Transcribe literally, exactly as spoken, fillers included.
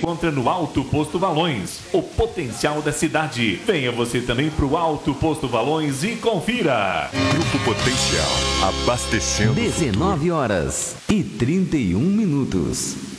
encontra no Alto Posto Valões, o potencial da cidade. Venha você também para o Alto Posto Valões e confira. Grupo Potencial, abastecendo dezenove horas e trinta e um minutos.